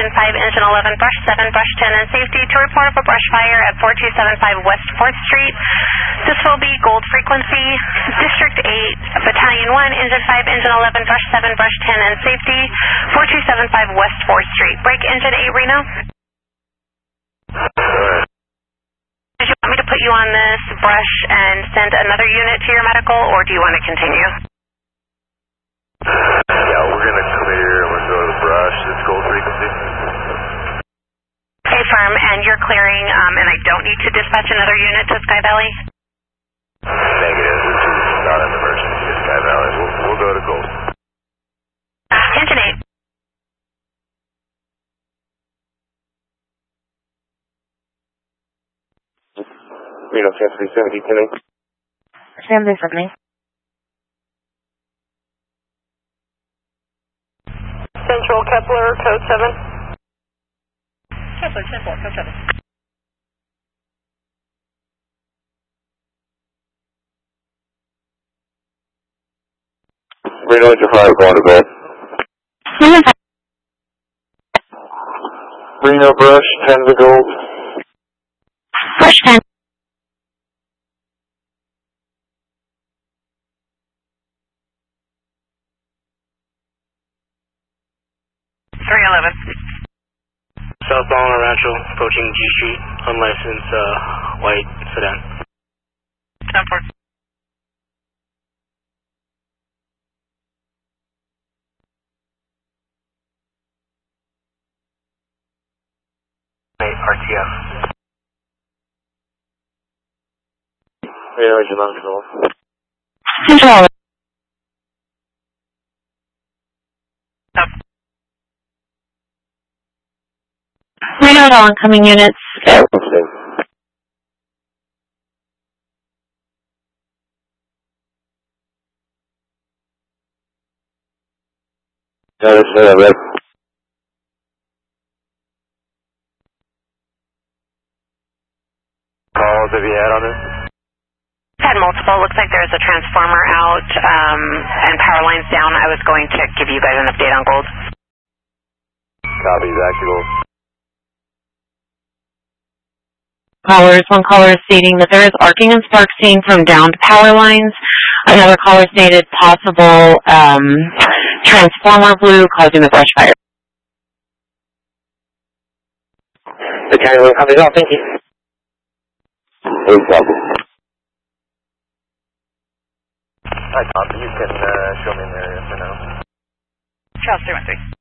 Engine 5, Engine 11, brush 7, brush 10, and safety to report of a brush fire at 4275 West 4th Street. This will be Gold Frequency, District 8, Battalion 1, Engine 5, Engine 11, brush 7, brush 10, and safety, 4275 West 4th Street. Break Engine 8, Reno. Did you want me to put you on this brush and send another unit to your medical, or do you want to continue? Yeah, we're going to clear and we'll go to the brush. It's Gold Frequency. Okay, firm, and you're clearing, and I don't need to dispatch another unit to Sky Valley? Negative. This is not an emergency at Sky Valley. We'll go to Gold. Engine 8. Reno, San 370, Kenny. San 370. Central Kepler, code 7. Kepler, Central, code 7. Reno, Engine 5, going to bed. Reno, brush, 10 to Gold. Brush 10. Southbound Rancho, approaching G Street, unlicensed white sedan. 10-4. RTF. Reno, Engine 9 Control. Control. Reno, all incoming units. Go. Yeah, this is red. Calls have you had on this? Had multiple. Looks like there's a transformer out and power lines down. I was going to give you guys an update on Gold. Copy, back to Gold. Callers, one caller is stating that there is arcing and spark seen from downed power lines. Another caller stated possible transformer blue causing the brush fire. Okay, well, copy that, thank you. No problem. Hi, Tom, you can show me in the area for now. Charles 313.